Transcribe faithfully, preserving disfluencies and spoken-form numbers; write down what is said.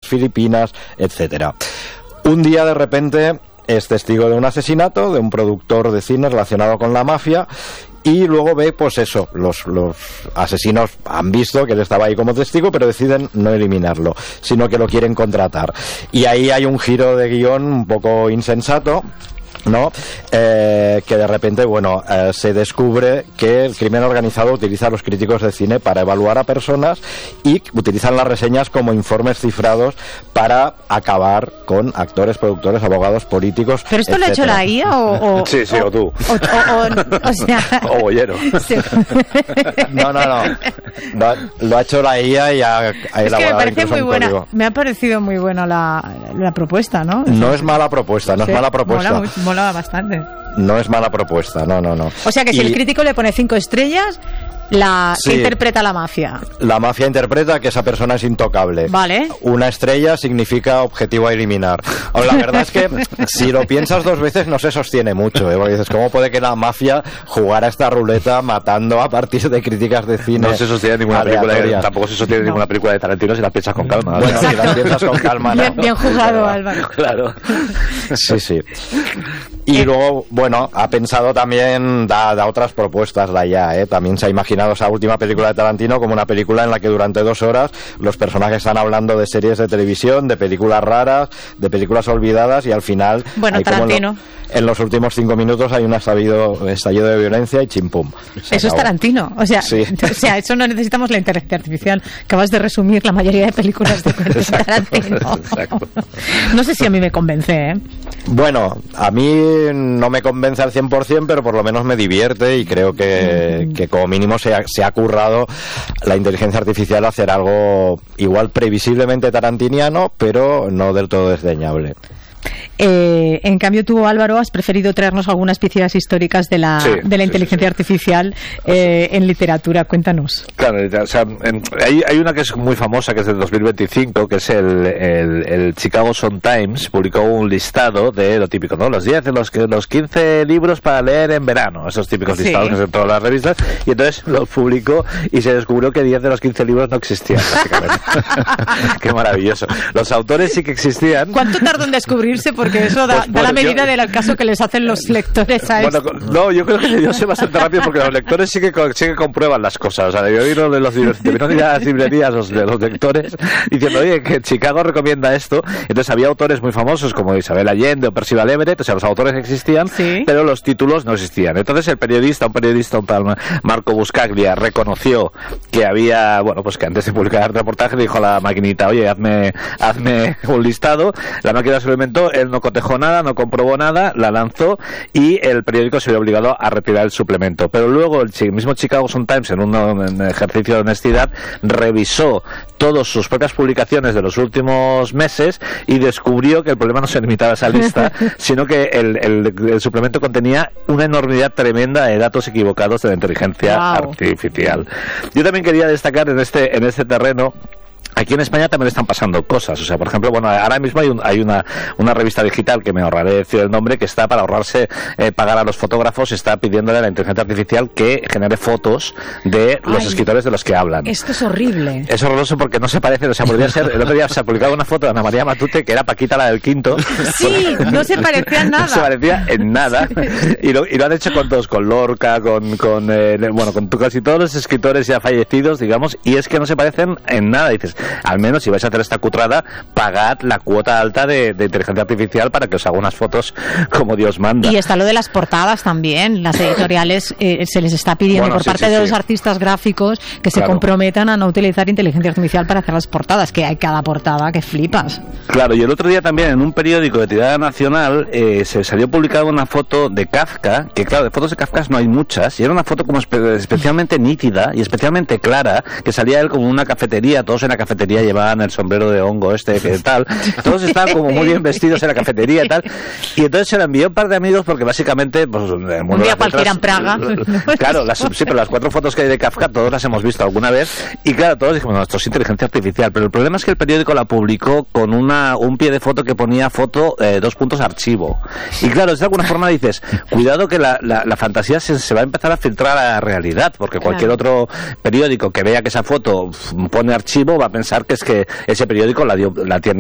Filipinas, etcétera. Un día de repente es testigo de un asesinato de un productor de cine relacionado con la mafia y luego ve, pues eso, los, los asesinos han visto que él estaba ahí como testigo, pero deciden no eliminarlo, sino que lo quieren contratar. Y ahí hay un giro de guión un poco insensato, ¿no? Eh, que de repente, bueno, eh, se descubre que el crimen organizado utiliza a los críticos de cine para evaluar a personas y utilizan las reseñas como informes cifrados para acabar con actores, productores, abogados, políticos. ¿Pero esto etcétera. lo ha hecho la I A o...? o sí, sí, o, o tú. O, o, o, o sea... O Bollero. Sí. No, no, no. Lo, lo ha hecho la I A y ha, ha elaborado. Es que me parece muy buena. Código. Me ha parecido muy buena la, la propuesta, ¿no? No es mala propuesta, no sí, es mala propuesta. Mola, mola bastante. No es mala propuesta, no, no, no. O sea que y... si el crítico le pone cinco estrellas, la sí, interpreta la mafia. La mafia interpreta que esa persona es intocable. Vale. Una estrella significa objetivo a eliminar. O la verdad es que si lo piensas dos veces no se sostiene mucho, ¿eh? Porque dices, ¿cómo puede que la mafia jugara esta ruleta matando a partir de críticas de cine? No se sostiene ninguna película, de, tampoco se sostiene no. ninguna película de Tarantino si la piensas con calma. Bueno, si la piensas con calma, no. Bien, bien jugado, Álvaro. Claro. Sí, sí. Y luego, bueno, ha pensado también, da, da otras propuestas la I A, ¿eh? También se ha imaginado esa última película de Tarantino como una película en la que durante dos horas los personajes están hablando de series de televisión, de películas raras, de películas olvidadas y al final... Bueno, Tarantino... En los últimos cinco minutos hay un estallido, estallido de violencia y chimpum. Eso es Tarantino. O sea, sí. o sea, eso no necesitamos la inteligencia artificial. Acabas de resumir la mayoría de películas de Tarantino. Exacto. No sé si a mí me convence, ¿eh? Bueno, a mí no me convence al cien por ciento, pero por lo menos me divierte y creo que, mm. que como mínimo se ha, se ha currado la inteligencia artificial a hacer algo igual previsiblemente tarantiniano, pero no del todo desdeñable. Eh, en cambio tú, Álvaro, has preferido traernos algunas piezas históricas de la, sí, de la sí, inteligencia sí, sí. artificial eh, en literatura. Cuéntanos. Claro, o sea, en, hay, hay una que es muy famosa, que es del dos mil veinticinco, que es el, el, el Chicago Sun-Times, publicó un listado de lo típico, ¿no? Los diez, los, los quince libros para leer en verano, esos típicos sí. listados que son en todas las revistas, y entonces los publicó y se descubrió que diez de los quince libros no existían, básicamente. Qué maravilloso. Los autores sí que existían. ¿Cuánto tardó en descubrirse? Porque eso da, pues, da bueno, la medida yo, del caso que les hacen los lectores a bueno, esto. No, yo creo que yo sé bastante rápido porque los lectores sí que, sí que comprueban las cosas. O sea, yo vino de los vino de las librerías los, de los lectores diciendo, oye, que Chicago recomienda esto. Entonces había autores muy famosos como Isabel Allende o Percival Everett, o sea, los autores existían, ¿sí? Pero los títulos no existían. Entonces el periodista, un periodista, un tal Marco Buscaglia, reconoció que había, bueno, pues que antes de publicar el reportaje le dijo a la maquinita, oye, hazme, hazme un listado. La máquina se lo inventó, él no cotejó nada, no comprobó nada, la lanzó y el periódico se vio obligado a retirar el suplemento. Pero luego el mismo Chicago Sun-Times, en un, en un ejercicio de honestidad, revisó todas sus propias publicaciones de los últimos meses y descubrió que el problema no se limitaba a esa lista, sino que el, el, el suplemento contenía una enormidad tremenda de datos equivocados de la inteligencia wow. artificial. Yo también quería destacar en este, en este terreno. Aquí en España también están pasando cosas, o sea, por ejemplo, bueno, ahora mismo hay, un, hay una, una revista digital que me ahorraré decir el nombre, que está para ahorrarse eh, pagar a los fotógrafos, está pidiéndole a la inteligencia artificial que genere fotos de los Ay, escritores de los que hablan. Esto es horrible. Es horroroso porque no se parece, o sea, podría ser, el otro día se ha publicado una foto de Ana María Matute que era Paquita la del Quinto. Sí, no se parecía en nada. No se parecía en nada. Sí. Y, lo, y lo han hecho con todos, con Lorca, con, con eh, bueno, con casi todos los escritores ya fallecidos, digamos, y es que no se parecen en nada. Dices, al menos si vais a hacer esta cutrada, pagad la cuota alta de, de inteligencia artificial para que os haga unas fotos como Dios manda. Y está lo de las portadas también. Las editoriales eh, se les está pidiendo bueno, por sí, parte sí, de sí. los artistas gráficos que claro. se comprometan a no utilizar inteligencia artificial para hacer las portadas, que hay cada portada que flipas. Claro, y el otro día también en un periódico de tirada nacional eh, se salió publicada una foto de Kafka, que claro, de fotos de Kafka no hay muchas, y era una foto como espe- especialmente nítida y especialmente clara, que salía él como en una cafetería, todos en la cafetería llevaban el sombrero de hongo este, que tal, todos estaban como muy bien vestidos en la cafetería y tal, y entonces se lo envió un par de amigos porque básicamente pues, un día cualquiera en Praga, claro, las, sí, pero las cuatro fotos que hay de Kafka todas las hemos visto alguna vez, y claro, todos dijimos, no, esto es inteligencia artificial, pero el problema es que el periódico la publicó con una un pie de foto que ponía foto, eh, dos puntos archivo, y claro, de alguna forma dices, cuidado que la, la, la fantasía se, se va a empezar a filtrar a la realidad, porque cualquier claro. otro periódico que vea que esa foto pone archivo va a pensar que es que ese periódico la, dio, la tiene